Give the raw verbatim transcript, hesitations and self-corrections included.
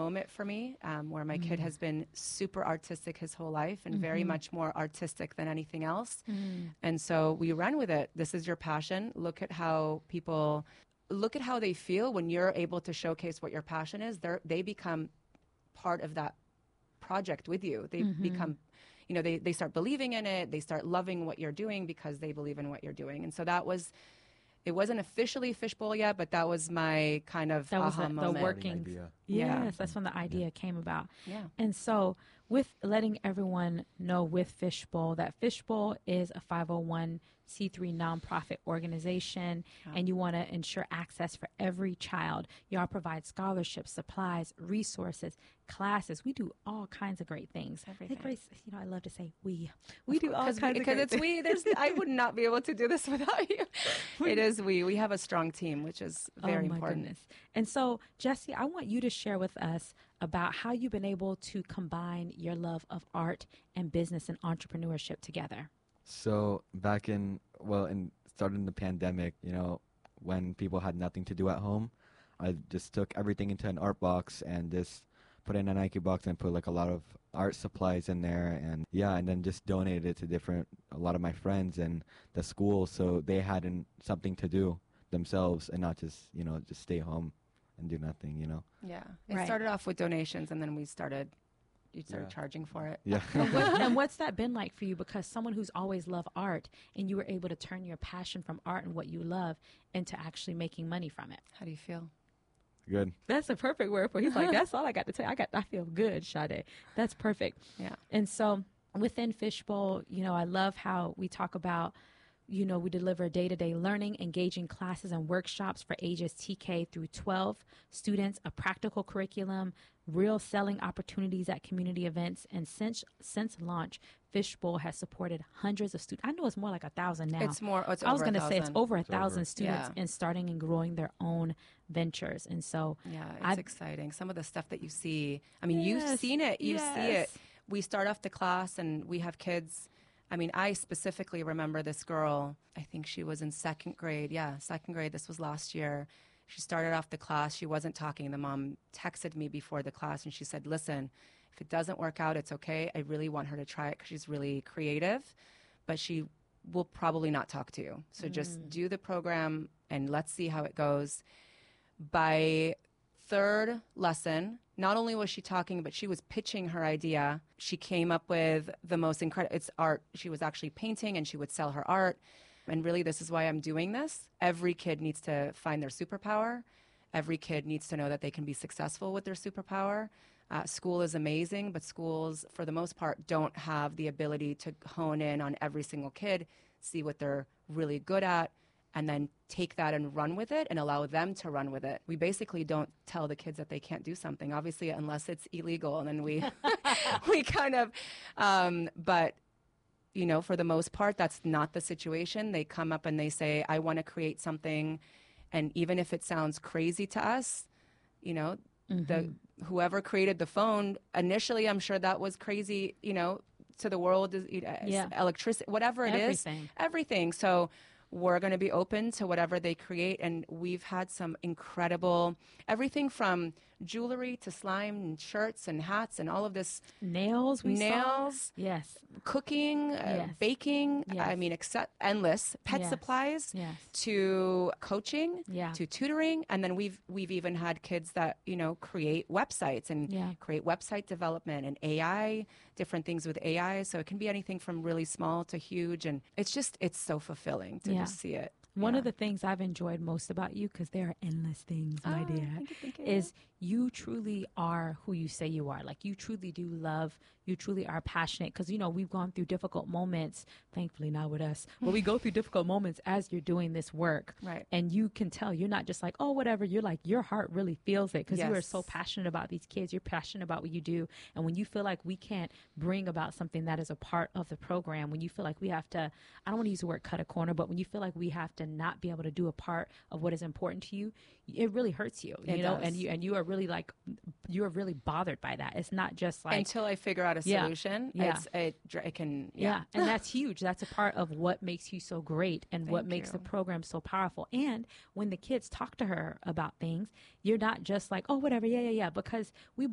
moment for me um, where my mm. kid has been super artistic his whole life and mm-hmm. very much more artistic than anything else. Mm. And so we run with it. This is your passion. Look at how people, look at how they feel when you're able to showcase what your passion is. They're, they become part of that project with you. They mm-hmm. become, you know, they, they start believing in it. They start loving what you're doing because they believe in what you're doing. And so that was, it wasn't officially Fishbowl yet, but that was my kind of that was aha the, moment. the working. Yes, yeah. that's when the idea yeah. came about. Yeah. And so with letting everyone know with Fishbowl that Fishbowl is a five oh one c three nonprofit organization, yeah. and you want to ensure access for every child. Y'all provide scholarships, supplies, resources, classes. We do all kinds of great things. Everything. Hey, Grace, you know, I love to say we. We do all kinds we, of because great it's we. There's I would not be able to do this without you. It is we. We have a strong team, which is very oh my important. Goodness. And so, Jessie, I want you to share with us about how you've been able to combine your love of art and business and entrepreneurship together. So back in, well, in starting the pandemic, you know, when people had nothing to do at home, I just took everything into an art box and just put in an Nike box and put like a lot of art supplies in there. And yeah, and then just donated it to different, a lot of my friends and the school so they had an, something to do themselves and not just, you know, just stay home and do nothing, you know. Yeah. It right. started off with donations and then we started you started yeah. charging for it. Yeah. and, what, and what's that been like for you? Because someone who's always loved art and you were able to turn your passion from art and what you love into actually making money from it. How do you feel? Good. That's a perfect word for it. He's like, that's all I got to tell you. I got, I feel good, Sade. That's perfect. Yeah. And so within Fishbowl, you know, I love how we talk about, you know, we deliver day-to-day learning, engaging classes and workshops for ages T K through twelve students, a practical curriculum, real selling opportunities at community events. And since since launch, Fishbowl has supported hundreds of students. I know it's more like a thousand now. It's more. It's I was going to say it's over a it's thousand over. students yeah. in starting and growing their own ventures. And so, yeah, it's I've, exciting. Some of the stuff that you see. I mean, yes, you've seen it. You yes. see it. We start off the class, and we have kids. I mean, I specifically remember this girl. I think she was in second grade. Yeah, second grade. This was last year. She started off the class. She wasn't talking. The mom texted me before the class, and she said, listen, if it doesn't work out, it's okay. I really want her to try it because she's really creative, but she will probably not talk to you. So mm. just do the program, and let's see how it goes. By third lesson, not only was she talking, but she was pitching her idea. She came up with the most incredible, it's art. She was actually painting and she would sell her art. And really, this is why I'm doing this. Every kid needs to find their superpower. Every kid needs to know that they can be successful with their superpower. Uh, school is amazing, but schools, for the most part, don't have the ability to hone in on every single kid, see what they're really good at, and then take that and run with it and allow them to run with it. We basically don't tell the kids that they can't do something, obviously, unless it's illegal. And then we, we kind of, um, but, you know, for the most part, that's not the situation. They come up and they say, I want to create something. And even if it sounds crazy to us, you know, mm-hmm. the whoever created the phone, initially, I'm sure that was crazy, you know, to the world, yeah. electricity, whatever it everything. is, everything. So we're going to be open to whatever they create. And we've had some incredible, everything from jewelry to slime and shirts and hats and all of this. Nails, we Nails. Saw. Yes. Cooking, yes. uh, baking. Yes. I mean, except endless. Pet yes. supplies. Yes. To coaching. Yeah. To tutoring. And then we've we've even had kids that, you know, create websites and yeah. create website development and A I, different things with A I. So it can be anything from really small to huge. And it's just, it's so fulfilling to yeah. just see it. One yeah. of the things I've enjoyed most about you, because there are endless things, my oh, dear, thank you, thank you. is you truly are who you say you are. Like, you truly do love, you truly are passionate. Because, you know, we've gone through difficult moments, thankfully not with us, but we go through difficult moments as you're doing this work. Right. And you can tell you're not just like, oh, whatever. You're like, your heart really feels it because yes. you are so passionate about these kids. You're passionate about what you do. And when you feel like we can't bring about something that is a part of the program, when you feel like we have to, I don't want to use the word cut a corner, but when you feel like we have to not be able to do a part of what is important to you, it really hurts you, it you know, does. and you, and you are really like, you are really bothered by that. It's not just like, until I figure out a yeah, solution, yeah. It's, it, it can, yeah. yeah. And that's huge. That's a part of what makes you so great and Thank what makes you. the program so powerful. And when the kids talk to her about things, you're not just like, oh, whatever. Yeah, yeah, yeah. Because we